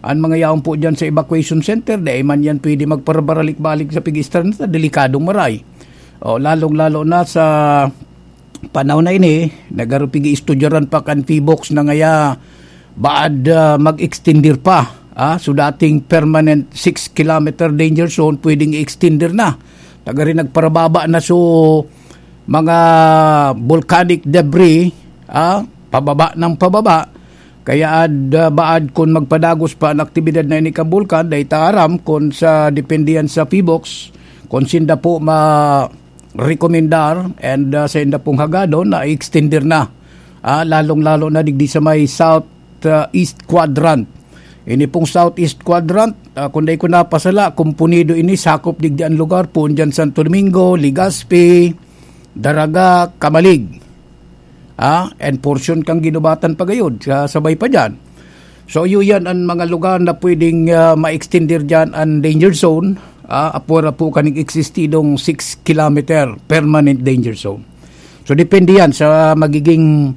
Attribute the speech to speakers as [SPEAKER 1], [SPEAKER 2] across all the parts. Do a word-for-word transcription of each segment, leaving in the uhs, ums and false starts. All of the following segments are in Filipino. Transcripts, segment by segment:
[SPEAKER 1] Ang mga yaon po dyan sa evacuation center, dahil man yan pwede magparabaralik-balik sa pigistan na delikadong maray. O, lalong-lalo na sa panahon na ini, nagarupigi istudyaran pa kan P B O X na ngaya baad uh, mag-extender pa. Ah, so dating permanent six kilometer danger zone, pwedeng i-extender na. Taga rin nagparababa na so mga volcanic debris, ah, pababa ng pababa. Kaya ad uh, baad kung magpadagos pa ang aktibidad na ini ka bulkan, dahil taaram kung sa dependiyan sa P B O X, kung sinda po ma-rekomendar and uh, sa inda pong hagado na i-extender na. Ah, lalong-lalo na digdi sa may south uh, east quadrant. Ini pong southeast quadrant, uh, kung dahil ko napasala, kumpunido ini, sakop digdi ang lugar po, dyan Santo Domingo, Legazpi, Daraga, Kamalig. Ah, and portion kang ginubatan pagayod, sabay pa dyan. So yun yan ang mga lugar na pwedeng uh, ma-extender dyan ang danger zone. Ah, apura po kaning existidong six kilometer permanent danger zone. So depende yan sa magiging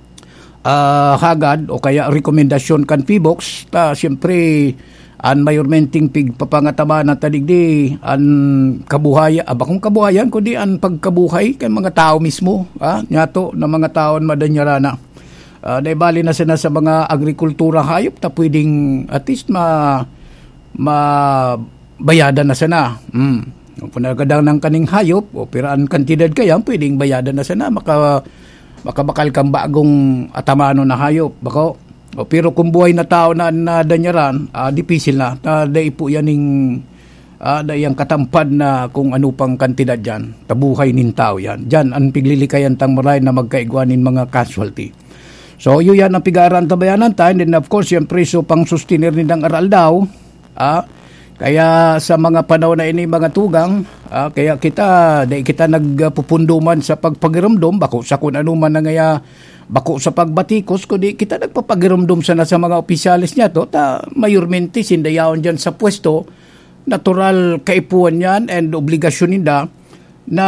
[SPEAKER 1] uh, hagad o kaya rekomendasyon kan P B O X. Ta, siyempre, ang mayormenting pigpapangataba na tadigdi ang kabuhayan, aba kung kabuhayan, kundi ang pagkabuhay kay mga tao mismo, ah, nyato na mga taon madanyarana. Uh, naibali na sila sa mga agrikultura hayop ta pwedeng at least ma mabayadan na sana. Mm. Kung panagadang ng kaning hayop o piraan kantidad kaya pwedeng bayadan na sana, maka makabakal kang bagong atamano na hayop bako. O, pero kung buhay na tao na, na danyaran, uh, dipisil na. Uh, dahil po yan yung uh, dahil katampad na kung ano pang kantidad dyan. Tabuhay nin tao yan. Dyan ang piglilikayan tang maray na magkaigwanin mga casualty. So, yun yan ang pigaran tabayanan tayo. And then of course, yung preso pang sustiner nindang aral daw. Uh, kaya sa mga panahon na ini mga tugang, uh, kaya kita, dahil kita nagpupunduman sa pagpagiramdom, bako sa kung ano man na ngaya, bako sa pagbatikos, kundi kita nagpapagiramdom sana sa mga opisyalis niya to, ta mayormente sindayaon dyan sa pwesto, natural kaipuan yan and obligasyon ninda na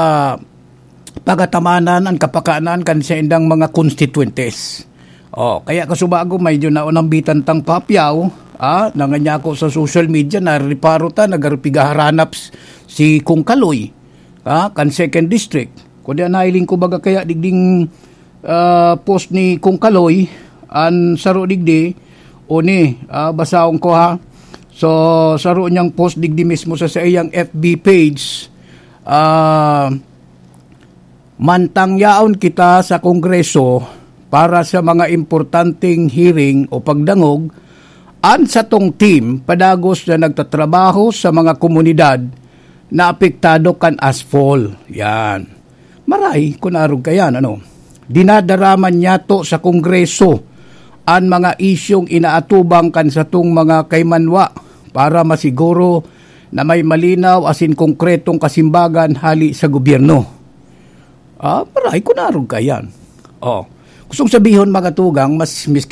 [SPEAKER 1] pagatamanan ang kapakanan kan sa indang mga constituentes. O, kaya kasubago medyo na unambitan tang papyaw, ah, nanganya ko sa social media na riparo ta, nagarupigaharanap si Kung Kaloy, ah, kan second district. Kundi nailing ko baga kaya digding Uh, post ni Kung Kaloy an saro digdi o ni uh, basaong ko ha. So saro niyang post digdi mismo sa sa iyang F B page, uh, mantang yaon kita sa Kongreso para sa mga importanteng hearing o pagdangog an sa tong team padagos na nagtatrabaho sa mga komunidad na apektado kan asphalt. Yan maray kunarog kayan ano. Dinadaraman niya to sa Kongreso ang mga isyong inaatubang kan sa tung mga kaymanwa para masiguro na may malinaw asin konkretong kasimbagan hali sa gobyerno. Ah, maray kunarog kayan. Oh, kusong sabihon mga tugang, mas